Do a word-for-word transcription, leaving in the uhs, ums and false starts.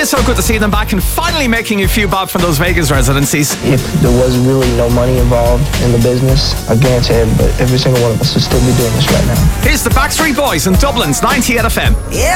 is so good to see them back and finally making a few bob from those Vegas residencies. If there was really no money involved in the business, I guarantee everybody, every single one of us would still be doing this right now. Here's the Backstreet Boys in Dublin's ninety-eight F M. Yeah.